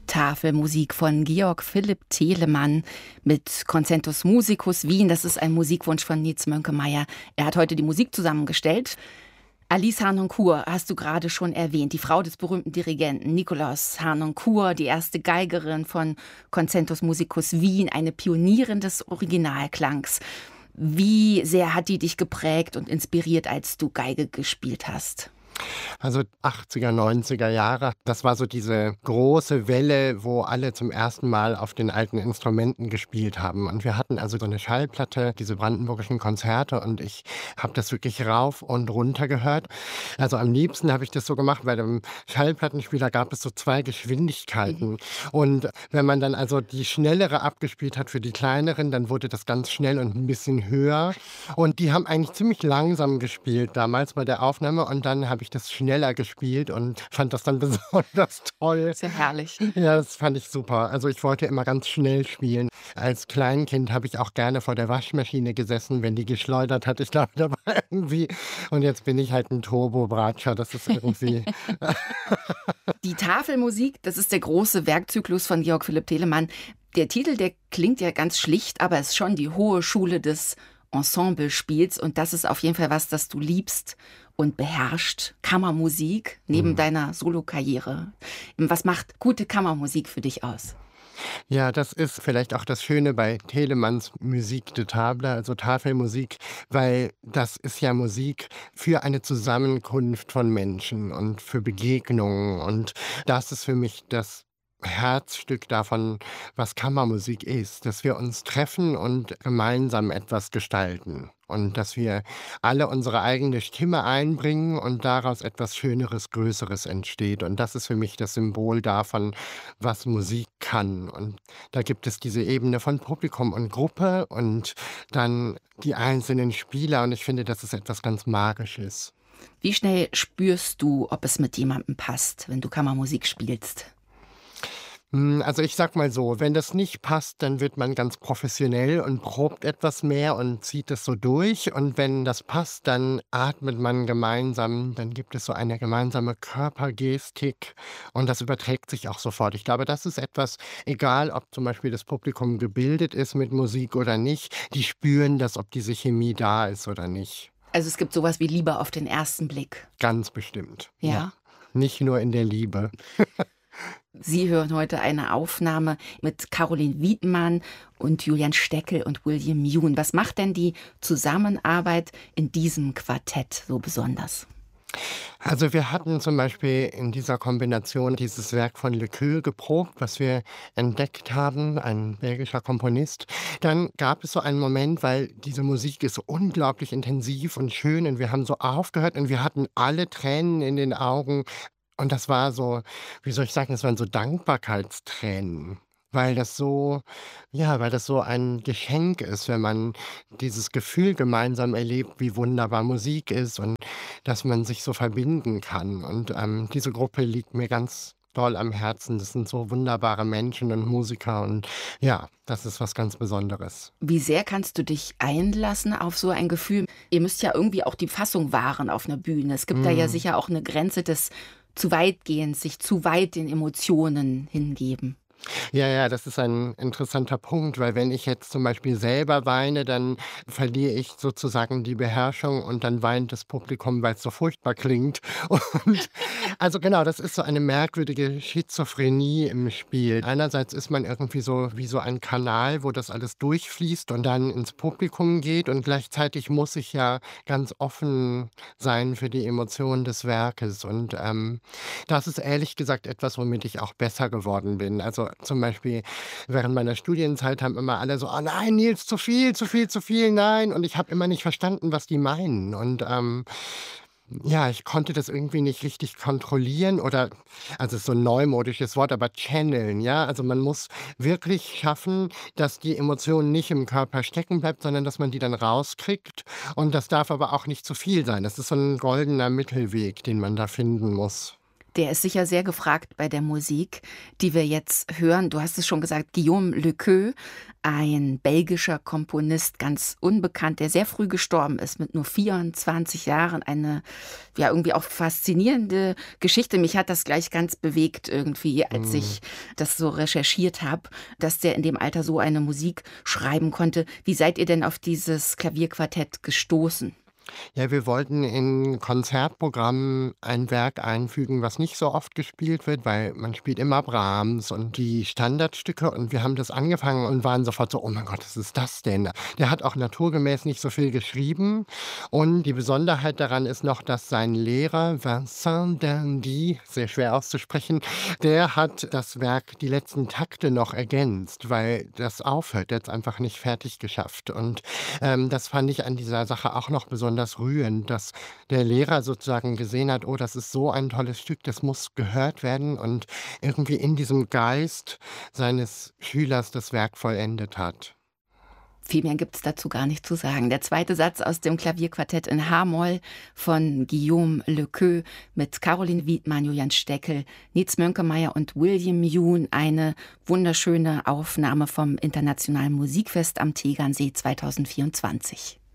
Tafelmusik von Georg Philipp Telemann mit Concentus Musicus Wien. Das ist ein Musikwunsch von Nils Mönkemeyer. Er hat heute die Musik zusammengestellt. Alice Harnoncourt hast du gerade schon erwähnt, die Frau des berühmten Dirigenten Nikolaus Harnoncourt, die erste Geigerin von Concentus Musicus Wien, eine Pionierin des Originalklangs. Wie sehr hat die dich geprägt und inspiriert, als du Geige gespielt hast? Also 80er, 90er Jahre, das war so diese große Welle, wo alle zum ersten Mal auf den alten Instrumenten gespielt haben. Und wir hatten also so eine Schallplatte, diese brandenburgischen Konzerte, und ich habe das wirklich rauf und runter gehört. Also am liebsten habe ich das so gemacht, bei dem Schallplattenspieler gab es so 2 Geschwindigkeiten. Und wenn man dann also die schnellere abgespielt hat für die kleineren, dann wurde das ganz schnell und ein bisschen höher. Und die haben eigentlich ziemlich langsam gespielt damals bei der Aufnahme, und dann habe ich das schneller gespielt und fand das dann besonders toll. Sehr herrlich. Ja, das fand ich super. Also ich wollte immer ganz schnell spielen. Als Kleinkind habe ich auch gerne vor der Waschmaschine gesessen, wenn die geschleudert hat. Ich glaube, da war irgendwie... Und jetzt bin ich halt ein Turbo-Bratscher. Das ist irgendwie... Die Tafelmusik, das ist der große Werkzyklus von Georg Philipp Telemann. Der Titel, der klingt ja ganz schlicht, aber es ist schon die hohe Schule des Ensemblespiels. Und das ist auf jeden Fall was, das du liebst und beherrscht. Kammermusik neben deiner Solokarriere. Was macht gute Kammermusik für dich aus? Ja, das ist vielleicht auch das Schöne bei Telemanns Musique de Table, also Tafelmusik, weil das ist ja Musik für eine Zusammenkunft von Menschen und für Begegnungen. Und das ist für mich das Herzstück davon, was Kammermusik ist, dass wir uns treffen und gemeinsam etwas gestalten. Und dass wir alle unsere eigene Stimme einbringen und daraus etwas Schöneres, Größeres entsteht. Und das ist für mich das Symbol davon, was Musik kann. Und da gibt es diese Ebene von Publikum und Gruppe und dann die einzelnen Spieler. Und ich finde, das ist etwas ganz Magisches. Wie schnell spürst du, ob es mit jemandem passt, wenn du Kammermusik spielst? Also ich sag mal so, wenn das nicht passt, dann wird man ganz professionell und probt etwas mehr und zieht es so durch. Und wenn das passt, dann atmet man gemeinsam, dann gibt es so eine gemeinsame Körpergestik und das überträgt sich auch sofort. Ich glaube, das ist etwas, egal ob zum Beispiel das Publikum gebildet ist mit Musik oder nicht, die spüren das, ob diese Chemie da ist oder nicht. Also es gibt sowas wie Liebe auf den ersten Blick. Ganz bestimmt. Ja. Nicht nur in der Liebe. Sie hören heute eine Aufnahme mit Caroline Wiedmann und Julian Steckel und William Yoon. Was macht denn die Zusammenarbeit in diesem Quartett so besonders? Also wir hatten zum Beispiel in dieser Kombination dieses Werk von Lequeux geprobt, was wir entdeckt haben, ein belgischer Komponist. Dann gab es so einen Moment, weil diese Musik ist so unglaublich intensiv und schön und wir haben so aufgehört und wir hatten alle Tränen in den Augen. Und das war so, wie soll ich sagen, das waren so Dankbarkeitstränen, weil das so ja, weil das so ein Geschenk ist, wenn man dieses Gefühl gemeinsam erlebt, wie wunderbar Musik ist und dass man sich so verbinden kann. Und, diese Gruppe liegt mir ganz doll am Herzen. Das sind so wunderbare Menschen und Musiker und ja, das ist was ganz Besonderes. Wie sehr kannst du dich einlassen auf so ein Gefühl? Ihr müsst ja irgendwie auch die Fassung wahren auf einer Bühne. Es gibt da ja sicher auch eine Grenze des zu weitgehens, sich zu weit den Emotionen hingeben. Ja, ja, das ist ein interessanter Punkt, weil wenn ich jetzt zum Beispiel selber weine, dann verliere ich sozusagen die Beherrschung und dann weint das Publikum, weil es so furchtbar klingt. Und also genau, das ist so eine merkwürdige Schizophrenie im Spiel. Einerseits ist man irgendwie so wie so ein Kanal, wo das alles durchfließt und dann ins Publikum geht und gleichzeitig muss ich ja ganz offen sein für die Emotionen des Werkes. Und das ist ehrlich gesagt etwas, womit ich auch besser geworden bin. Also zum Beispiel während meiner Studienzeit haben immer alle so: „Oh nein, Nils, zu viel, zu viel, zu viel, nein." Und ich habe immer nicht verstanden, was die meinen. Und, ja, ich konnte das irgendwie nicht richtig kontrollieren oder also, es ist so 'n neumodisches Wort, aber channeln, ja? Also, man muss wirklich schaffen, dass die Emotion nicht im Körper stecken bleibt, sondern dass man die dann rauskriegt. Und das darf aber auch nicht zu viel sein. Das ist so ein goldener Mittelweg, den man da finden muss. Der ist sicher sehr gefragt bei der Musik, die wir jetzt hören. Du hast es schon gesagt, Guillaume Lequeux, ein belgischer Komponist, ganz unbekannt, der sehr früh gestorben ist, mit nur 24 Jahren. Eine, ja, irgendwie auch faszinierende Geschichte. Mich hat das gleich ganz bewegt irgendwie, als Mhm. ich das so recherchiert habe, dass der in dem Alter so eine Musik schreiben konnte. Wie seid ihr denn auf dieses Klavierquartett gestoßen? Ja, wir wollten in Konzertprogrammen ein Werk einfügen, was nicht so oft gespielt wird, weil man spielt immer Brahms und die Standardstücke und wir haben das angefangen und waren sofort so: „Oh mein Gott, was ist das denn?“ Der hat auch naturgemäß nicht so viel geschrieben und die Besonderheit daran ist noch, dass sein Lehrer Vincent d'Indy, sehr schwer auszusprechen, der hat das Werk die letzten Takte noch ergänzt, weil das aufhört. Der hat's einfach nicht fertig geschafft und das fand ich an dieser Sache auch noch besonders rührend, dass der Lehrer sozusagen gesehen hat: „Oh, das ist so ein tolles Stück, das muss gehört werden“, und irgendwie in diesem Geist seines Schülers das Werk vollendet hat. Viel mehr gibt's dazu gar nicht zu sagen. Der zweite Satz aus dem Klavierquartett in H-Moll von Guillaume Lequeux mit Caroline Wiedmann, Julian Steckel, Nietz Mönkemeyer und William Yoon. Eine wunderschöne Aufnahme vom Internationalen Musikfest am Tegernsee 2024.